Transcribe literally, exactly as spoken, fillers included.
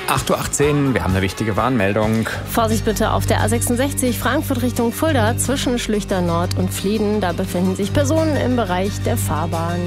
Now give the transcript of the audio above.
acht Uhr achtzehn, wir haben eine wichtige Warnmeldung. Vorsicht bitte auf der A sechsundsechzig Frankfurt Richtung Fulda zwischen Schlüchter Nord und Flieden. Da befinden sich Personen im Bereich der Fahrbahn.